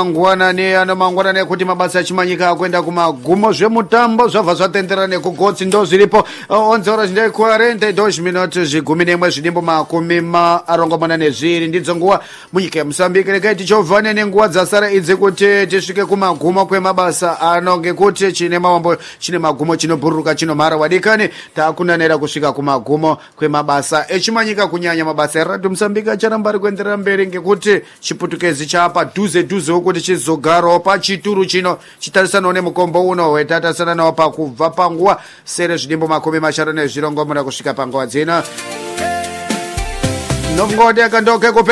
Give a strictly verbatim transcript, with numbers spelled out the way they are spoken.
mangwanani ano mangwanani kuti mabasa achimanyika kwenda kumagumo zvemutambo zvabva zvatendera nekugotsi ndo zviripo onze ora zvindai quarenta e dois minutos zvigumi nemwe zvidimbo makumi marongomana nezviri ndidzo nguva munyika yeMozambique. Regai tichovhane nenguva dzasara idzi kuti tisvike kumagumo kwemabasa ano ngekuti chine mawambo chine magumo chinobhururuka chinomhara wadikani takunanira kusvika kumagumo kwemabasa echimanyika kunyanya mabasa eRadio Mozambique acharamba ari kuenderera mberi ngekuti chiputukezi chapa dhuze dhuze wokuti chizogarawo pachituru chino chitarisanawo nemukombo uno wetatarisana nawo pakubva panguva sere zvidimbo makumi mashanu nezvirongomuna kusvika panguva dzino nongode akandoke kupe